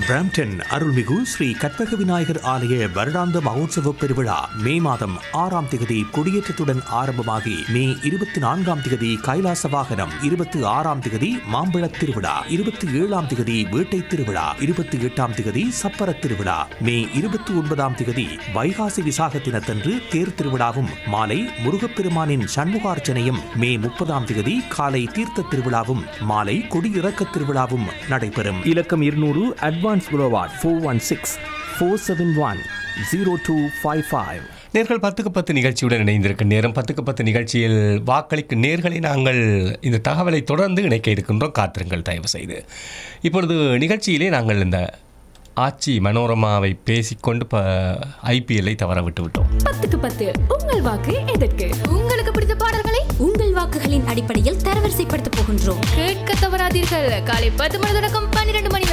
Brampton அருள்மிகு ஸ்ரீ கற்பக விநாயகர் ஆலய வருடாந்த மகோத்சவ பெருவிழா மே மாதம் 6ஆம் திகதி கொடியேற்றத்துடன் ஆரம்பமாகி மே 24ஆம் திகதி கைலாச வாகனம், 26ஆம் திகதி மாம்பழத் திருவிழா, 27ஆம் திகதி வேட்டை திருவிழா, 28ஆம் திகதி சப்பர திருவிழா, மே 29ஆம் திகதி வைகாசி விசாக தினத்தன்று தேர் திருவிழாவும் மாலை முருகப்பெருமானின் சண்முகார்ச்சனையும், மே 30ஆம் திகதி காலை தீர்த்த திருவிழாவும் மாலை கொடியிறக்க திருவிழாவும் நடைபெறும். இலக்கம் 200 அட்வான்ஸ் புரோவார்ட் 416-471-0255. நேர்கள் 10க்கு10 நிகழ்ச்சியுடன் இணைந்திருக்கும் நேரம் 10க்கு10 நிகழ்ச்சியில் வாக்களிக்கும் நேர்களை நாங்கள் இந்த தகவலை தொடர்ந்து இணைக்க இருக்கின்றோம். காத்திருங்கள் தயவு செய்து. இப்பொழுது நிகழ்ச்சியிலே நாங்கள் இந்த ஆச்சி மனோரமாவை பேசிக்கொண்டு IPL தவற விட்டு விட்டோம். 10க்கு10 உங்கள் வாக்கு எதற்கு? உங்களுக்கு பிடித்த பாடல்களை உங்கள் வாக்குகளின் அடிப்படையில் தரவரிசைப்படுத்த போகின்றோம். கேட்க தவறாதீர்கள். காலை 10 மணி தொடக்கம் 12 மணி